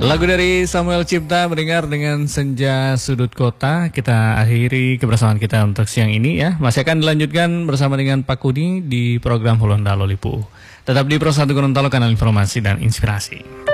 Lagu dari Samuel Cipta mendengar dengan Senja Sudut Kota. Kita akhiri kebersamaan kita untuk siang ini ya. Masih akan dilanjutkan bersama dengan Pak Kudi di program Holonda Lolipu. Tetap di Pro 1 Gorontalo, kanal informasi dan inspirasi.